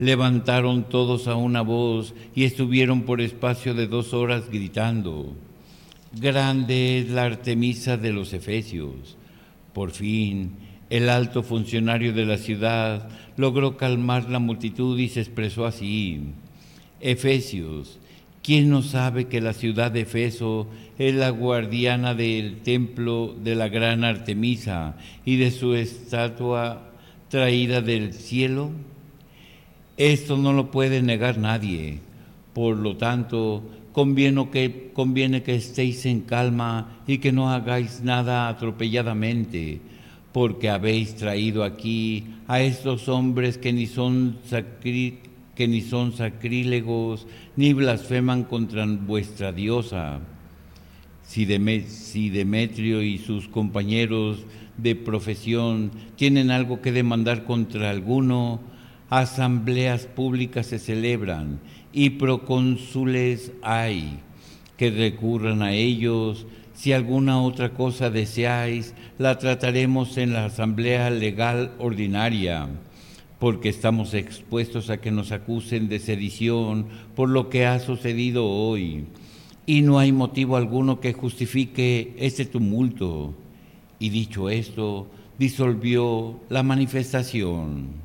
Levantaron todos a una voz y estuvieron por espacio de 2 horas gritando: Grande es la Artemisa de los Efesios. Por fin, el alto funcionario de la ciudad logró calmar la multitud y se expresó así: Efesios, ¿quién no sabe que la ciudad de Efeso es la guardiana del templo de la gran Artemisa y de su estatua traída del cielo? Esto no lo puede negar nadie. Por lo tanto, conviene que estéis en calma y que no hagáis nada atropelladamente, porque habéis traído aquí a estos hombres que ni son sacrílegos, ni blasfeman contra vuestra diosa. Si Demetrio y sus compañeros de profesión tienen algo que demandar contra alguno, asambleas públicas se celebran y procónsules hay que recurran a ellos. Si alguna otra cosa deseáis, la trataremos en la asamblea legal ordinaria, porque estamos expuestos a que nos acusen de sedición por lo que ha sucedido hoy, y no hay motivo alguno que justifique este tumulto. Y dicho esto, disolvió la manifestación.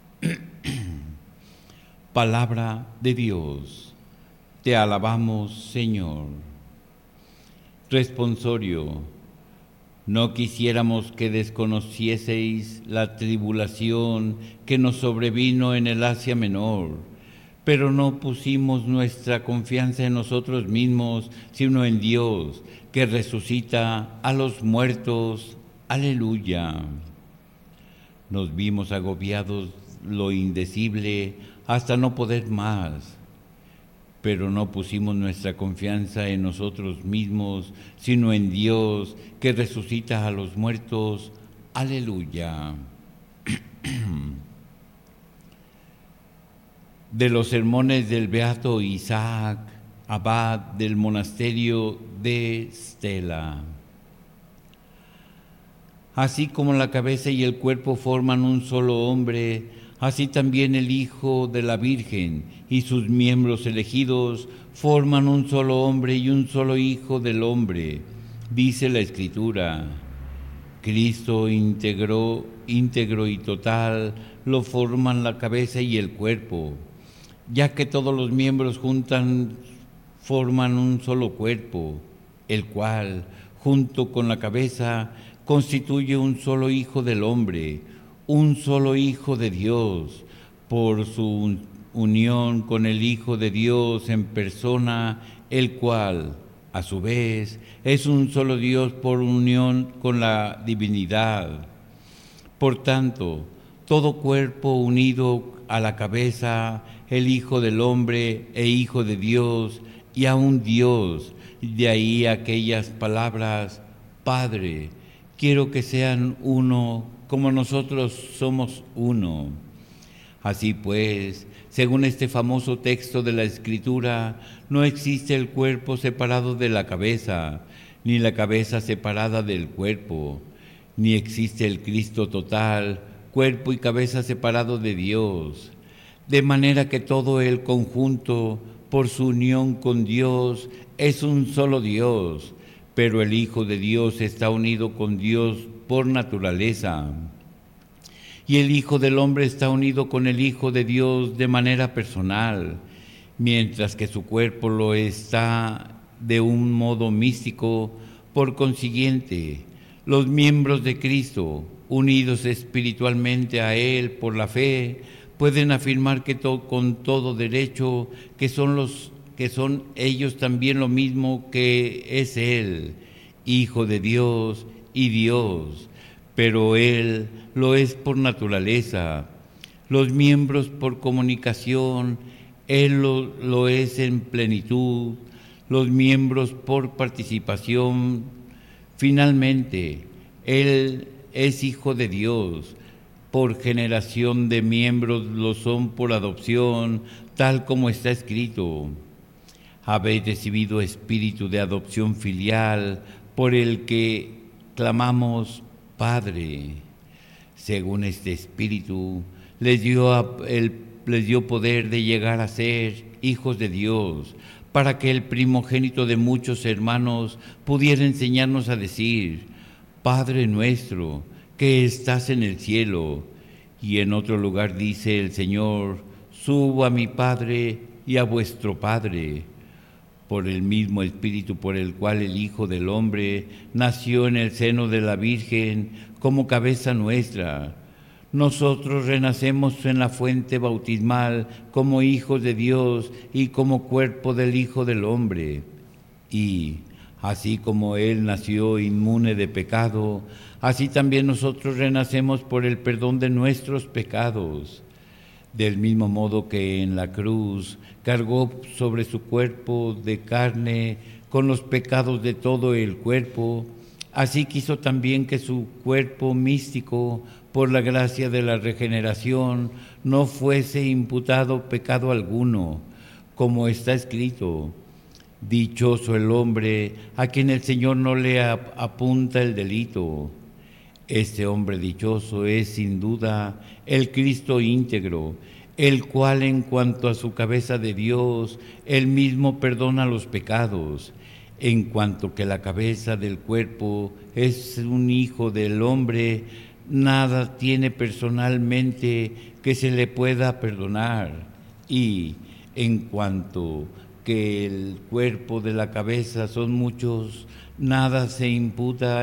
Palabra de Dios. Te alabamos, Señor. Responsorio. No quisiéramos que desconocieseis la tribulación que nos sobrevino en el Asia Menor, pero no pusimos nuestra confianza en nosotros mismos, sino en Dios, que resucita a los muertos. Aleluya. Nos vimos agobiados lo indecible hasta no poder más, pero no pusimos nuestra confianza en nosotros mismos, sino en Dios, que resucita a los muertos. Aleluya. De los sermones del beato Isaac, abad del monasterio de Stella. Así como la cabeza y el cuerpo forman un solo hombre, así también el Hijo de la Virgen y sus miembros elegidos forman un solo hombre y un solo Hijo del hombre. Dice la Escritura: Cristo íntegro y total lo forman la cabeza y el cuerpo, ya que todos los miembros forman un solo cuerpo, el cual, junto con la cabeza, constituye un solo Hijo del hombre, un solo Hijo de Dios, por su unión con el Hijo de Dios en persona, el cual, a su vez, es un solo Dios por unión con la divinidad. Por tanto, todo cuerpo unido a la cabeza, el Hijo del hombre e Hijo de Dios, y a un Dios, de ahí aquellas palabras: Padre, quiero que sean uno como nosotros somos uno. Así pues, según este famoso texto de la Escritura, no existe el cuerpo separado de la cabeza, ni la cabeza separada del cuerpo, ni existe el Cristo total, cuerpo y cabeza separado de Dios. De manera que todo el conjunto, por su unión con Dios, es un solo Dios, pero el Hijo de Dios está unido con Dios por naturaleza. Y el Hijo del Hombre está unido con el Hijo de Dios de manera personal, mientras que su cuerpo lo está de un modo místico. Por consiguiente, los miembros de Cristo, unidos espiritualmente a Él por la fe, pueden afirmar con todo derecho que son ellos también lo mismo que es Él, Hijo de Dios y Dios, pero Él lo es por naturaleza, los miembros por comunicación, Él lo es en plenitud, los miembros por participación. Finalmente, Él es Hijo de Dios, por generación de miembros lo son por adopción, tal como está escrito: habéis recibido espíritu de adopción filial, por el que clamamos Padre. Según este espíritu, les dio el les dio poder de llegar a ser hijos de Dios, para que el primogénito de muchos hermanos pudiera enseñarnos a decir: Padre nuestro, que estás en el cielo. Y en otro lugar dice el Señor: subo a mi Padre y a vuestro Padre. Por el mismo Espíritu por el cual el Hijo del Hombre nació en el seno de la Virgen como cabeza nuestra, nosotros renacemos en la fuente bautismal como hijos de Dios y como cuerpo del Hijo del Hombre. Y así como Él nació inmune de pecado, así también nosotros renacemos por el perdón de nuestros pecados. Del mismo modo que en la cruz cargó sobre su cuerpo de carne con los pecados de todo el cuerpo, así quiso también que su cuerpo místico, por la gracia de la regeneración, no fuese imputado pecado alguno, como está escrito: dichoso el hombre a quien el Señor no le apunta el delito. Este hombre dichoso es sin duda el Cristo íntegro, el cual en cuanto a su cabeza de Dios, él mismo perdona los pecados. En cuanto que la cabeza del cuerpo es un hijo del hombre, nada tiene personalmente que se le pueda perdonar. Y en cuanto que el cuerpo de la cabeza son muchos, nada se imputa.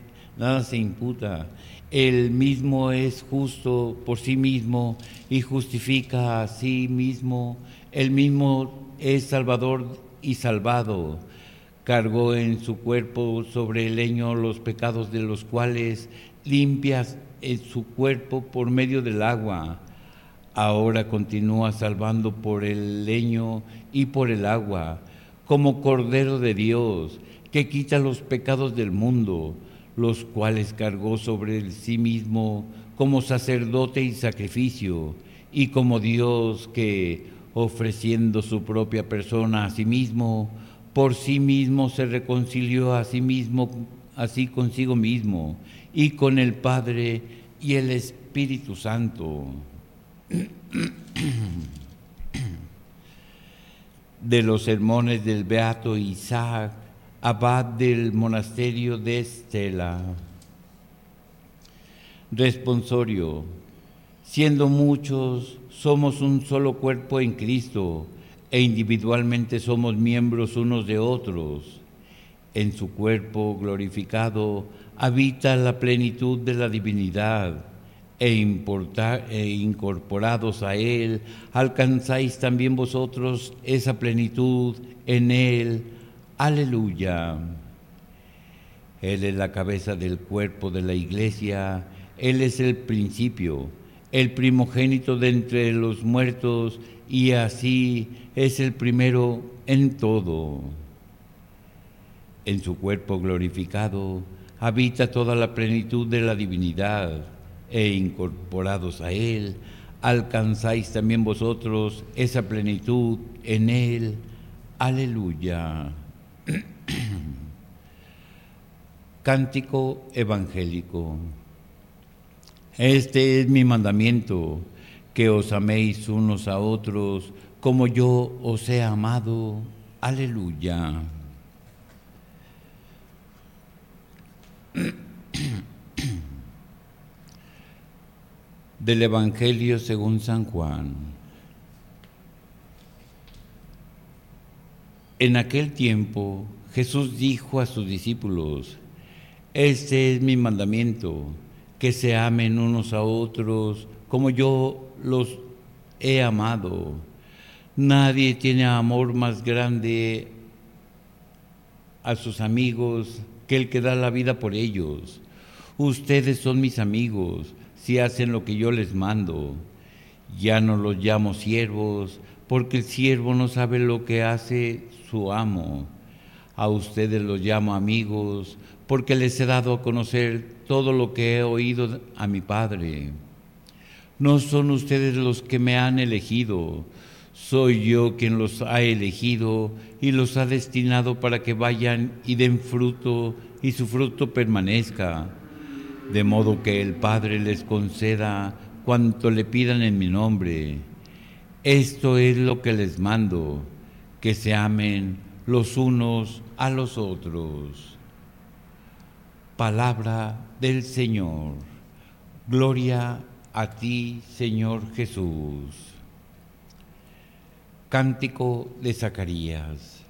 Él mismo es justo por sí mismo y justifica a sí mismo. Él mismo es Salvador y salvado. Cargó en su cuerpo sobre el leño los pecados de los cuales limpias en su cuerpo por medio del agua. Ahora continúa salvando por el leño y por el agua, como Cordero de Dios, que quita los pecados del mundo, los cuales cargó sobre sí mismo como sacerdote y sacrificio, y como Dios que, ofreciendo su propia persona a sí mismo, por sí mismo se reconcilió a sí mismo, así consigo mismo, y con el Padre y el Espíritu Santo. De los sermones del Beato Isaac, abad del monasterio de Estela. Responsorio: siendo muchos, somos un solo cuerpo en Cristo, e individualmente somos miembros unos de otros. En su cuerpo glorificado habita la plenitud de la divinidad, e incorporados a Él, alcanzáis también vosotros esa plenitud en Él. Aleluya. Él es la cabeza del cuerpo de la Iglesia, Él es el principio, el primogénito de entre los muertos, y así es el primero en todo. En su cuerpo glorificado habita toda la plenitud de la divinidad, e incorporados a Él, alcanzáis también vosotros esa plenitud en Él. Aleluya. Cántico evangélico. Este es mi mandamiento, que os améis unos a otros como yo os he amado. Aleluya. Del Evangelio según San Juan. En aquel tiempo Jesús dijo a sus discípulos: este es mi mandamiento, que se amen unos a otros como yo los he amado. Nadie tiene amor más grande a sus amigos que el que da la vida por ellos. Ustedes son mis amigos si hacen lo que yo les mando. Ya no los llamo siervos, porque el siervo no sabe lo que hace su amo. A ustedes los llamo amigos, porque les he dado a conocer todo lo que he oído a mi Padre. No son ustedes los que me han elegido, soy yo quien los ha elegido y los ha destinado para que vayan y den fruto y su fruto permanezca, de modo que el Padre les conceda cuanto le pidan en mi nombre. Esto es lo que les mando, que se amen los unos a los otros. Palabra del Señor. Gloria a ti, Señor Jesús. Cántico de Zacarías.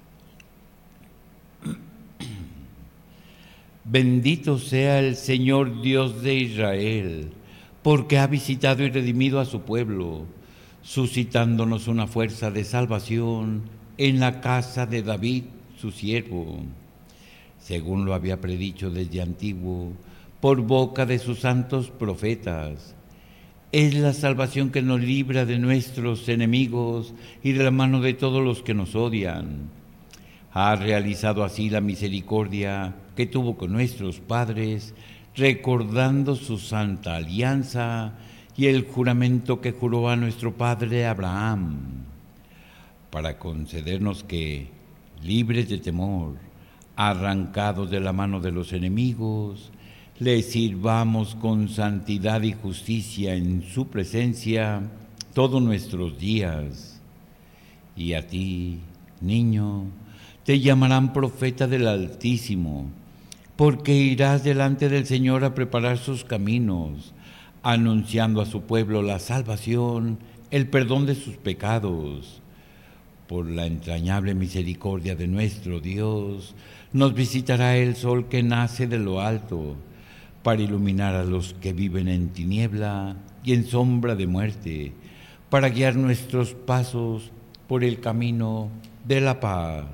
Bendito sea el Señor Dios de Israel, porque ha visitado y redimido a su pueblo, suscitándonos una fuerza de salvación en la casa de David, su siervo, según lo había predicho desde antiguo, por boca de sus santos profetas. Es la salvación que nos libra de nuestros enemigos y de la mano de todos los que nos odian. Ha realizado así la misericordia que tuvo con nuestros padres, recordando su santa alianza y el juramento que juró a nuestro padre Abraham, para concedernos que, libres de temor, arrancados de la mano de los enemigos, le sirvamos con santidad y justicia en su presencia todos nuestros días. Y a ti, niño, te llamarán profeta del Altísimo, porque irás delante del Señor a preparar sus caminos, anunciando a su pueblo la salvación, el perdón de sus pecados. Por la entrañable misericordia de nuestro Dios, nos visitará el sol que nace de lo alto, para iluminar a los que viven en tiniebla y en sombra de muerte, para guiar nuestros pasos por el camino de la paz.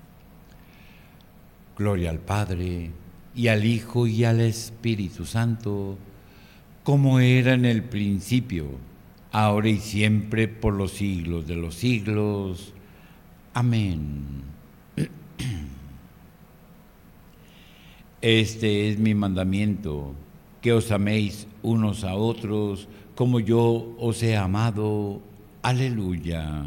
Gloria al Padre, y al Hijo, y al Espíritu Santo, como era en el principio, ahora y siempre, por los siglos de los siglos. Amén. Este es mi mandamiento, que os améis unos a otros como yo os he amado. Aleluya.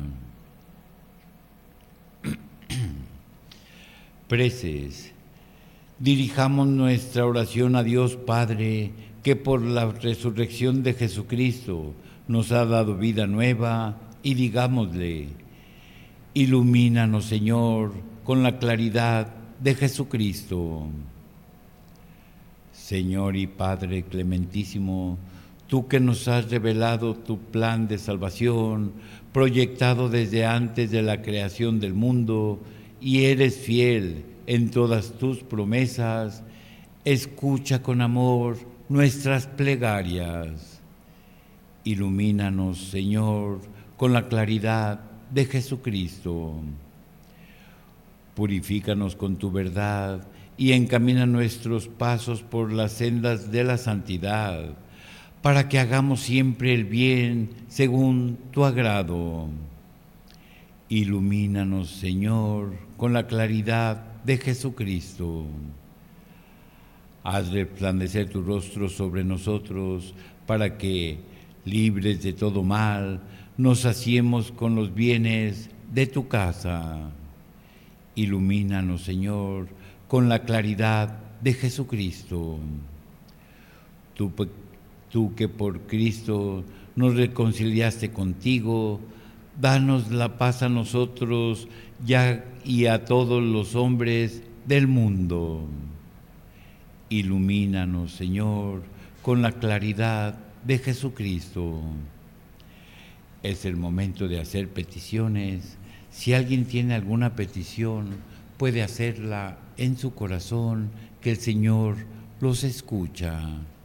Preces. Dirijamos nuestra oración a Dios Padre, que por la resurrección de Jesucristo nos ha dado vida nueva, y digámosle: ilumínanos, Señor, con la claridad de Jesucristo. Señor y Padre clementísimo, tú que nos has revelado tu plan de salvación, proyectado desde antes de la creación del mundo, y eres fiel en todas tus promesas, escucha con amor nuestras plegarias. Ilumínanos, Señor, con la claridad de Jesucristo. Purifícanos con tu verdad y encamina nuestros pasos por las sendas de la santidad, para que hagamos siempre el bien según tu agrado. Ilumínanos, Señor, con la claridad de Jesucristo. Haz resplandecer tu rostro sobre nosotros, para que, libres de todo mal, nos saciemos con los bienes de tu casa. Ilumínanos, Señor, con la claridad de Jesucristo. Tú que por Cristo nos reconciliaste contigo, danos la paz a nosotros y a todos los hombres del mundo. Ilumínanos, Señor, con la claridad de Jesucristo. Es el momento de hacer peticiones. Si alguien tiene alguna petición, puede hacerla en su corazón, que el Señor los escucha.